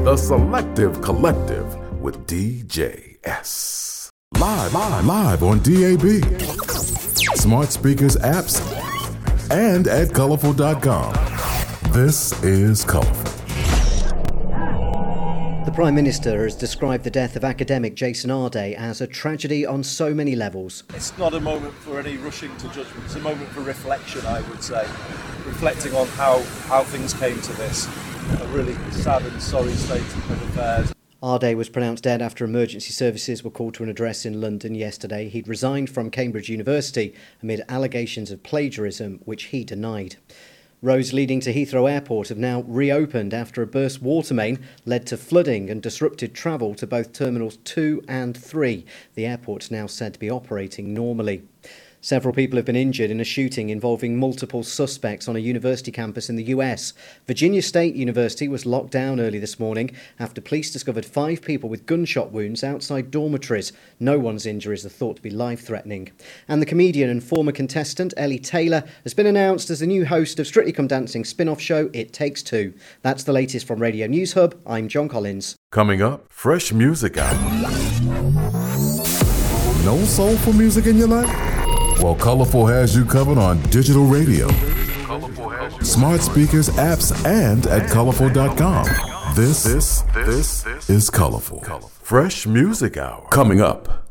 a selective collective with DJS. Live on DAB, smart speakers, apps, and at colorful.com. This is Colorful. The Prime Minister has described the death of academic Jason Arday as a tragedy on so many levels. It's not a moment for any rushing to judgment, it's a moment for reflection, I would say. Reflecting on how things came to this. A really sad and sorry state of affairs. Arday was pronounced dead after emergency services were called to an address in London yesterday. He'd resigned from Cambridge University amid allegations of plagiarism, which he denied. Roads leading to Heathrow Airport have now reopened after a burst water main led to flooding and disrupted travel to both Terminals 2 and 3. The airport's now said to be operating normally. Several people have been injured in a shooting involving multiple suspects on a university campus in the US. Virginia State University was locked down early this morning after police discovered 5 people with gunshot wounds outside dormitories. No one's injuries are thought to be life-threatening. And the comedian and former contestant Ellie Taylor has been announced as the new host of Strictly Come Dancing spin-off show It Takes Two. That's the latest from Radio News Hub. I'm John Collins. Coming up, Fresh Music Hour. No soulful music in your life? Well, Colorful has you covered on digital radio, smart speakers, apps, and at colorful.com. This is Colorful. Fresh Music Hour. Coming up.